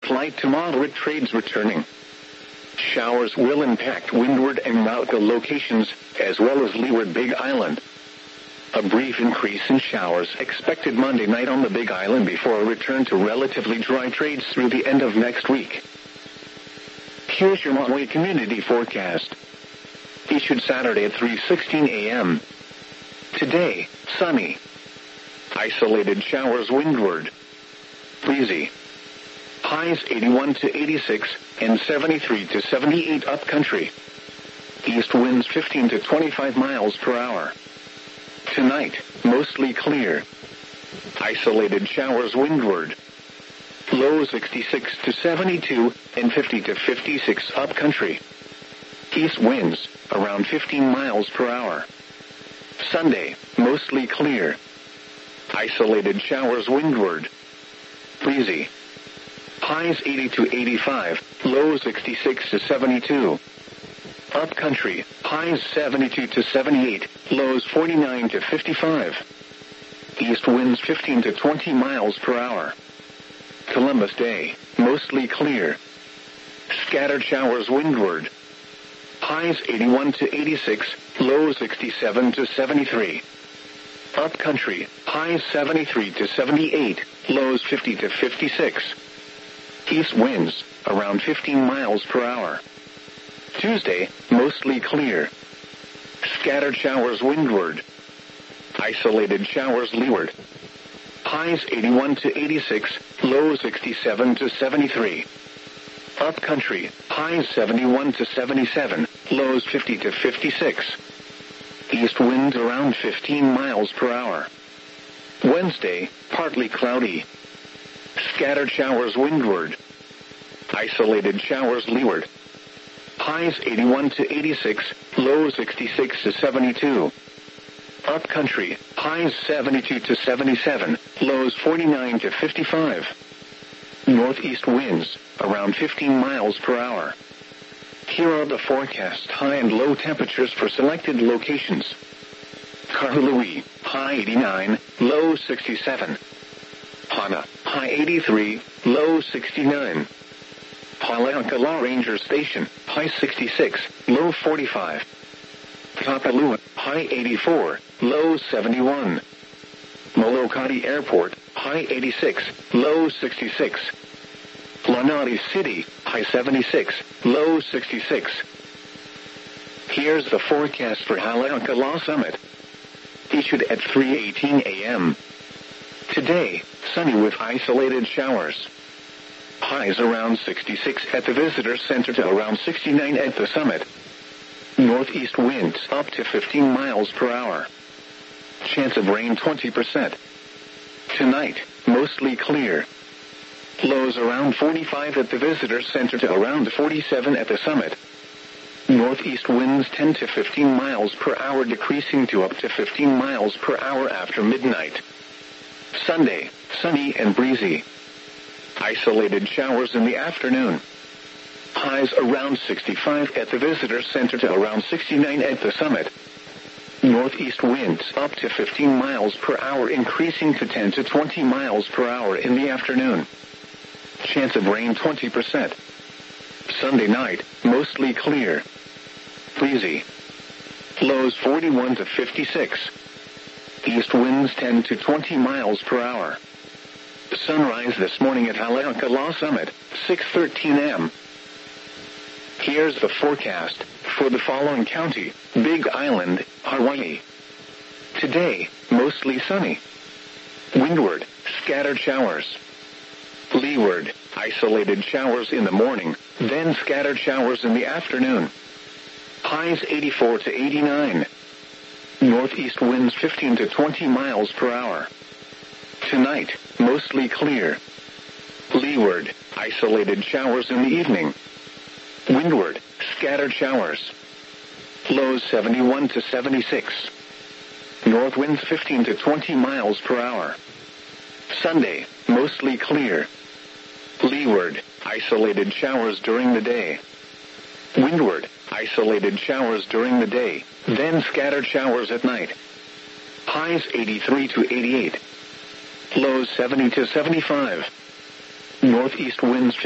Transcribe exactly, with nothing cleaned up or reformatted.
light to moderate trades returning. Showers will impact windward and Nauka locations, as well as leeward Big Island. A brief increase in showers expected Monday night on the Big Island before a return to relatively dry trades through the end of next week. Here's your Maui community forecast. Issued Saturday at three sixteen a m Today, sunny. Isolated showers windward. Breezy. Highs eighty-one to eighty-six and seventy-three to seventy-eight upcountry. East winds fifteen to twenty-five miles per hour. Tonight, mostly clear. Isolated showers windward. Low sixty-six to seventy-two and fifty to fifty-six upcountry. East winds around fifteen miles per hour. Sunday, mostly clear. Isolated showers windward. Breezy. Highs eighty to eighty-five, low sixty-six to seventy-two. Upcountry, highs seventy-two to seventy-eight, lows forty-nine to fifty-five. East winds fifteen to twenty miles per hour. Columbus Day, mostly clear. Scattered showers windward. Highs eighty-one to eighty-six, lows sixty-seven to seventy-three. Upcountry, highs seventy-three to seventy-eight, lows fifty to fifty-six. East winds around fifteen miles per hour. Tuesday, mostly clear. Scattered showers windward. Isolated showers leeward. Highs eighty-one to eighty-six, lows sixty-seven to seventy-three. Upcountry, highs seventy-one to seventy-seven, lows fifty to fifty-six. East winds around fifteen miles per hour. Wednesday, partly cloudy. Scattered showers windward. Isolated showers leeward. Highs eighty-one to eighty-six, lows sixty-six to seventy-two. Upcountry, highs seventy-two to seventy-seven, lows forty-nine to fifty-five. Northeast winds around fifteen miles per hour. Here are the forecast high and low temperatures for selected locations. Kahului, high eighty-nine, low sixty-seven. Hana, high eighty-three, low sixty-nine. Haleakala Ranger Station, high sixty-six, low forty-five. Kapalua, high eighty-four, low seventy-one. Molokai Airport, high eighty-six, low sixty-six. Lanai City, high seventy-six, low sixty-six. Here's the forecast for Haleakala Summit. Issued at three eighteen a m Today, sunny with isolated showers. Highs around sixty-six at the Visitor Center to around sixty-nine at the summit. Northeast winds up to fifteen miles per hour. Chance of rain twenty percent. Tonight, mostly clear. Lows around forty-five at the Visitor Center to around forty-seven at the summit. Northeast winds ten to fifteen miles per hour decreasing to up to fifteen miles per hour after midnight. Sunday, sunny and breezy. Isolated showers in the afternoon. Highs around sixty-five at the Visitor Center to around sixty-nine at the summit. Northeast winds up to fifteen miles per hour increasing to ten to twenty miles per hour in the afternoon. Chance of rain twenty percent. Sunday night, mostly clear. Breezy. Lows forty-one to fifty-six. East winds ten to twenty miles per hour. Sunrise this morning at Haleakala Summit, six thirteen a m Here's the forecast for the following county: Big Island, Hawaii. Today, mostly sunny. Windward, scattered showers. Leeward, isolated showers in the morning, then scattered showers in the afternoon. Highs eighty-four to eighty-nine. Northeast winds fifteen to twenty miles per hour. Tonight, mostly clear. Leeward, isolated showers in the evening. Windward, scattered showers. Lows seventy-one to seventy-six. North winds fifteen to twenty miles per hour. Sunday, mostly clear. Leeward, isolated showers during the day. Windward, isolated showers during the day, then scattered showers at night. Highs eighty-three to eighty-eight. Lows seventy to seventy-five. Northeast winds